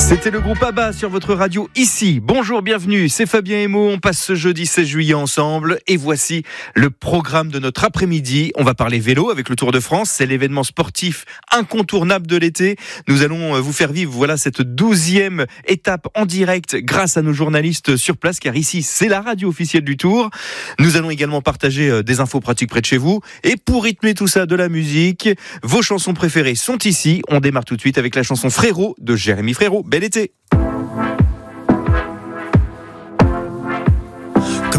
C'était le groupe ABBA sur votre radio ici. Bonjour, bienvenue, c'est Fabien Emo. On passe ce jeudi 16 juillet ensemble et voici le programme de notre après-midi. On va parler vélo avec le Tour de France. C'est l'événement sportif incontournable de l'été. Nous allons vous faire vivre cette 12e étape en direct grâce à nos journalistes sur place, car ici c'est la radio officielle du Tour. Nous allons également partager des infos pratiques près de chez vous. Et pour rythmer tout ça, de la musique. Vos chansons préférées sont ici. On démarre tout de suite avec la chanson Frérot de Jérémy Frérot. Bel été!